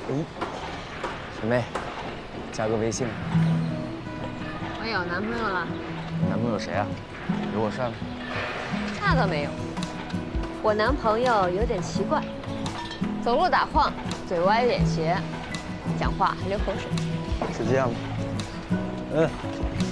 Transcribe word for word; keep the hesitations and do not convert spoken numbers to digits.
哎，小妹，加个微信。 我有男朋友了。 男朋友谁啊？有我帅吗？ 那倒没有。我男朋友有点奇怪，走路打晃，嘴歪脸斜，讲话还流口水。 是这样吗？嗯。